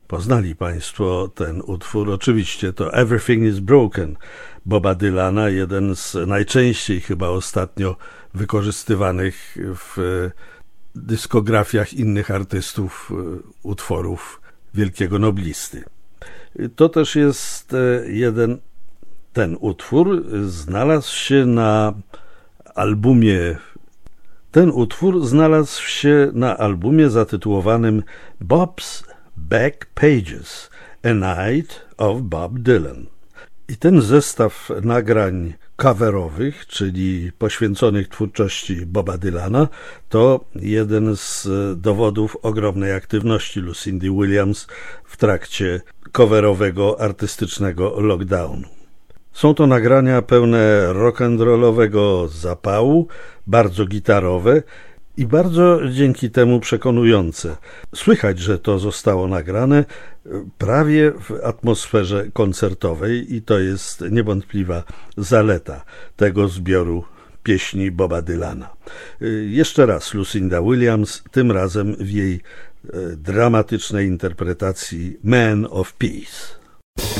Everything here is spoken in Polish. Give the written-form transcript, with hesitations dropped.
Poznali Państwo ten utwór. Oczywiście to Everything is Broken Boba Dylana, jeden z najczęściej chyba ostatnio wykorzystywanych w dyskografiach innych artystów utworów wielkiego noblisty. To też jest ten utwór znalazł się na albumie zatytułowanym Bob's Back Pages – A Night of Bob Dylan. I ten zestaw nagrań coverowych, czyli poświęconych twórczości Boba Dylana, to jeden z dowodów ogromnej aktywności Lucindy Williams w trakcie coverowego, artystycznego lockdownu. Są to nagrania pełne rock'n'rollowego zapału, bardzo gitarowe i bardzo dzięki temu przekonujące. Słychać, że to zostało nagrane prawie w atmosferze koncertowej i to jest niewątpliwa zaleta tego zbioru pieśni Boba Dylana. Jeszcze raz Lucinda Williams, tym razem w jej dramatycznej interpretacji Man of Peace.